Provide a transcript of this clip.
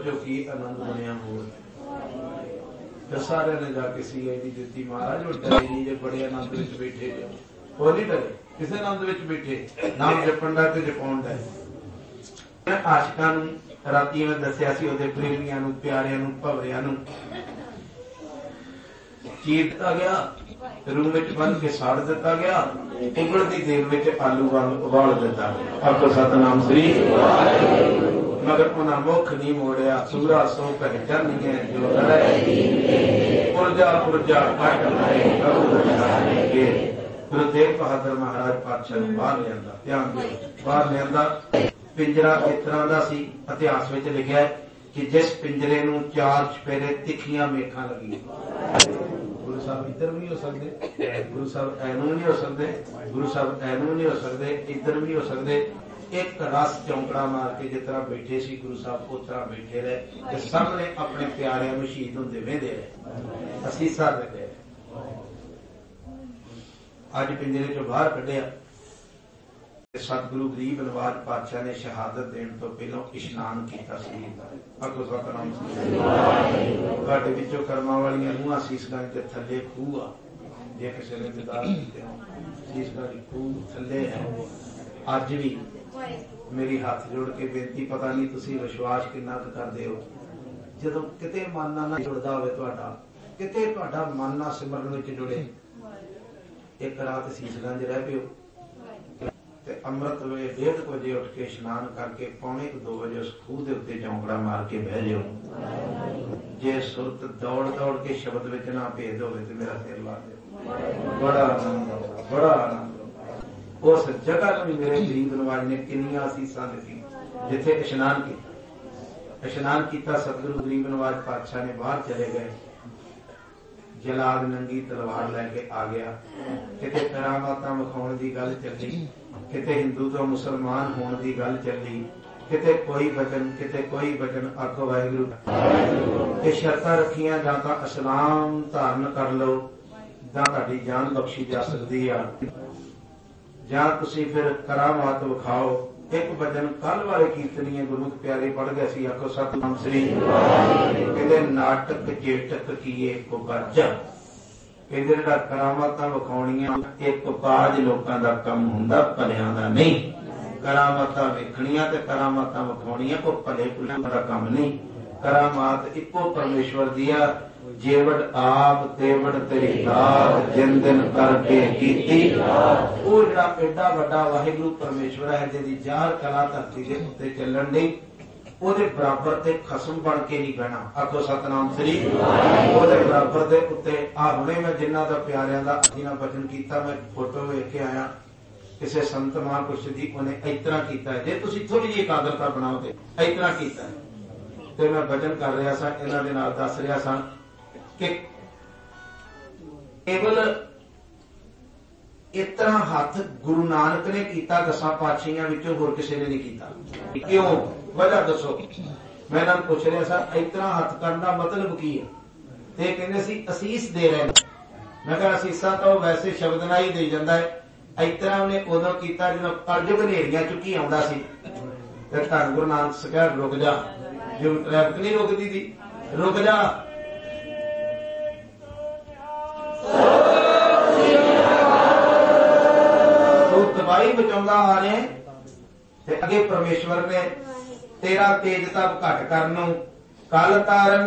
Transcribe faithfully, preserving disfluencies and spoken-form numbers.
चो की आनंद बनया हो। तो सारे ने जाके सी आई डी दी महाराज वो डरे नहीं जो बड़े आनंद विच बैठे जो वो नहीं डरे किसी आनंद विच बैठे नाम जपण दा ते जपाउण दा। आशिकां नूं राती मैं दस्सिया सी ओहदे प्रेमियां नूं प्यारियां नूं भवरियां नूं चीर दिता गया रूम में बन के साड़ दिता गया उबलती तेल में आलू उबाल दिता गया। आखो सतनाम श्री मगर उन्हें मुख नहीं मोड़िया सूरा सो पहचान जो पुरजा पुरजा गुरु तेग बहादुर महाराज पातशाह ने बाहर लिया ध्यान दो बाहर लिया पिंजरा इस तरह का सी इतिहास में लिखा है कि जिस पिंजरे नूं चार चपेरे तिखियां मेखां लगी। गुरु साहब इधर भी हो सकते गुरु साहब ऐनू नहीं हो सकते गुरु साहब ऐनू नहीं हो सकते इधर भी हो सकते। एक रस चौंकड़ा मार के जिस तरह बैठे सी गुरु साहब उस तरह बैठे रहे ते सामने अपने प्यारिਆਂ ਨੂੰ शहीद ਹੁੰਦੇ ਵੇਂਦੇ ਰਹੇ ਅਸੀਸਾਂ ਦਿੰਦੇ। ਅੱਜ ਪਿੰਜਰੇ ਚੋਂ ਬਾਹਰ ਕੱਢਿਆ सतगुरु गरीब नवाज पातशाह ने शहादत देने तो पहलों इशनान किया शरीर का। आखो सतनाम तुहाडे विचों कर्मां वालियां रूहां सीसगंज के थल्ले खूह आ जे किसी ने दीदार कीते हो सीसगंज खूह थल्ले है। अज भी मेरी हाथ जोड़ के बेनती पता नहीं तुसीं विश्वास किन्ना क करदे हो जदों किते मन नाल जुड़दा होवे तुहाडा किते तुहाडा मन नाल सिमरन विच जुड़े एक रात सीसगंज रह पिओ अमृत वे डेढ़ बजे उठ के स्नान करके पौने दो बजे उस खूह के उत्ते चौंकड़ा मार के बह जाओ। जे सुरत दौड़ दौड़ के शब्द विच ना भेद होवे ते मेरा सिर ला दे बड़ा आनंद बड़ा आनंद। उस जगह नूं मेरे गरीब नवाज ने किन्नियां असीसां दित्तियां जिथे इशनान किया इशनान किया सतगुरु गरीब नवाज पातशाह ने बाहर चले गए। जलाद नंगी तलवार लैके आ गया किते करामातां विखाउण दी गल चली किते हिंदू तो मुसलमान होने की गल चली किते कोई वचन किते कोई वचन। आखो वाहिगुरू ये शर्तां रखियां जां तां इस्लाम धारण कर लो जां तुहाडी जान बख्शी जा सकदी आ जां तुसीं फिर करामात विखाओ। एक वचन कल वाले कीर्तनीय गुरमुख प्यारे पढ़ गए सी। आखो सतनाम श्री कहंदे नाटक चेटक कीए को बाजा कहते जो करामातां विखाउणियां एक बाज लोकां दा काम हुंदा भलियां दा नहीं। करामातां वेखणियां ते करामातां विखाउणियां कोई भले पुलियां दा काम नहीं। करामात इक्को परमेश्वर दी आ जेवड़ आप तेवड़ तेरी दात जिन दिन करके कीती वो जिहड़ा एडा वड्डा वाहिगुरू परमेश्वर है जिहदी जार कला धरती दे उत्ते चलण दी ओदे बराबर ते खसम बन के नहीं बहना। आखो सतनाम श्री ओदे बराबर दे उत्ते आ हुणे मैं जिन्हां दा प्यारियां दा जिन्हां वचन कीता मैं फोटो वेख के आया किसी संत महापुरुष दी उन्हें इस तरह कीता है। जे तुसीं थोड़ी जी एकाग्रता बनाओ ते इस तरह कीता है ते मैं वचन कर रहा सा इन्हां दे नाल दस रहा सा कि केवल इस तरह हाथ गुरु नानक ने किया दसां पातशाहियां विचों होर किसी ने नहीं किया। क्यों वजह दसो मैं इन्हां नूं पुछ रहा सा इस तरह हाथ करने का मतलब की है ते कहंदे सी असीस दे रहे हैं। मैं कहा असीसा तो वैसे शब्द नाल ही दे जांदा है इस तरह उन्हें उदों कीता जदों कलयुग नेरियां चुकी आउंदा सी ते धन गुरु नानक सरकार रुक जा जो ट्रैफिक नहीं रुकदी थी रुक जा तबाही बचाउंदा आ रहे ते अगे परमेश्वर ने तेरा तेज तप घट करन कल तारन